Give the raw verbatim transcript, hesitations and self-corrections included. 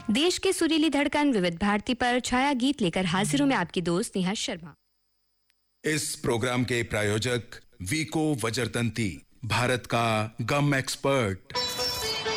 देश के सुरीली धड़कन विविध भारती पर छाया गीत लेकर हाजिर हूं मैं आपकी दोस्त नेहा शर्मा। इस प्रोग्राम के प्रायोजक वीको वज्रतंती, भारत का गम एक्सपर्ट।